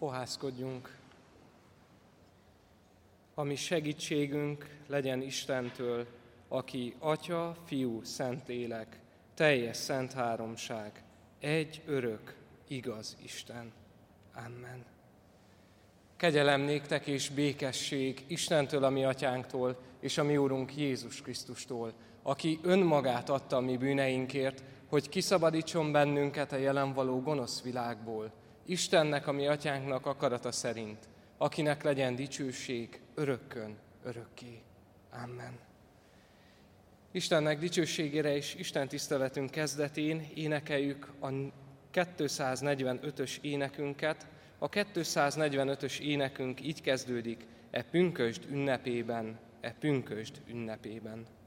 Fohászkodjunk. A mi segítségünk legyen Istentől, aki Atya, Fiú, Szentlélek, teljes szent háromság, egy örök, igaz Isten. Amen. Kegyelem néktek és békesség Istentől, a mi atyánktól, és a mi Úrunk Jézus Krisztustól, aki önmagát adta a mi bűneinkért, hogy kiszabadítson bennünket a jelen való gonosz világból, Istennek, a mi atyánknak akarata szerint, akinek legyen dicsőség örökkön, örökké. Amen. Istennek dicsőségére és Isten tiszteletünk kezdetén énekeljük a 245-ös énekünket. A 245-ös énekünk így kezdődik: e pünkösd ünnepében, e pünkösd ünnepében.